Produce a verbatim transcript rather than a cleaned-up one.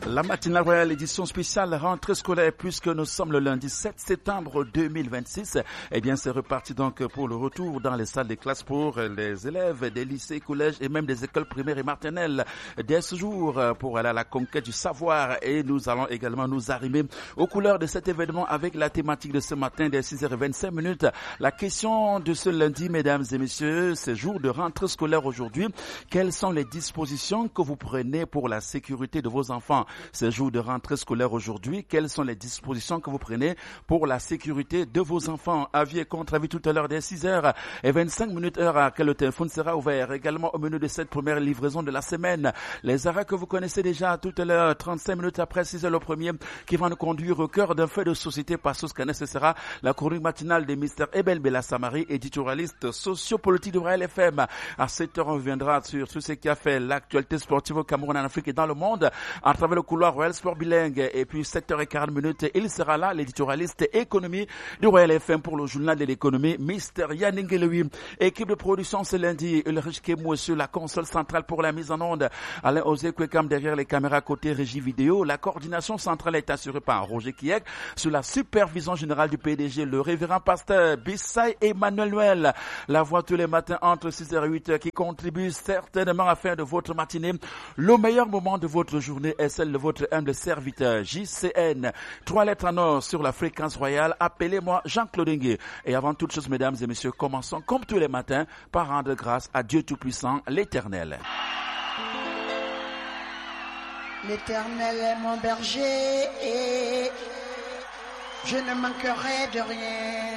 La matinale royale édition spéciale rentrée scolaire puisque nous sommes le lundi sept septembre deux mille vingt-six. Eh bien, c'est reparti donc pour le retour dans les salles des classes pour les élèves des lycées, collèges et même des écoles primaires et maternelles. Dès ce jour, pour aller à la conquête du savoir, et nous allons également nous arrimer aux couleurs de cet événement avec la thématique de ce matin dès six heures vingt-cinq minutes. La question de ce lundi, mesdames et messieurs, c'est jour de rentrée scolaire aujourd'hui. Quelles sont les dispositions que vous prenez pour la sécurité de vos enfants? C'est jour de rentrée scolaire aujourd'hui. Quelles sont les dispositions que vous prenez pour la sécurité de vos enfants? Avis et contre-avis tout à l'heure dès six heures vingt-cinq minutes, heure à laquelle le téléphone sera ouvert. Également au menu de cette première livraison de la semaine, les arrêts que vous connaissez déjà tout à l'heure, trente-cinq minutes après six heures le premier, qui va nous conduire au cœur d'un fait de société par ce que ce sera la chronique matinale des mystères Ebel Bella Samari, éditorialiste sociopolitique de Royal F M. À sept heures, on reviendra sur tout ce qui a fait l'actualité sportive au Cameroun, en Afrique et dans le monde, à travers le couloir Royal Sport Bilingue. Et puis sept heures quarante minutes, il sera là, l'éditorialiste économie du Royal F M pour le journal de l'économie, Mister Yanningeloui. Équipe de production ce lundi, Ulrich Kemou sur la console centrale pour la mise en onde, Alain Osé Kwekam derrière les caméras côté régie vidéo. La coordination centrale est assurée par Roger Kiek sur la supervision générale du P D G, le révérend pasteur Bissay Emmanuel Noël. La voix tous les matins entre six heures et huit heures qui contribue certainement à faire de votre matinée le meilleur moment de votre journée est celle de votre humble serviteur J C N. Trois lettres en or sur la fréquence royale. Appelez-moi Jean-Claude Ngué. Et avant toute chose, mesdames et messieurs, commençons comme tous les matins par rendre grâce à Dieu Tout-Puissant, l'Éternel. L'Éternel est mon berger et je ne manquerai de rien.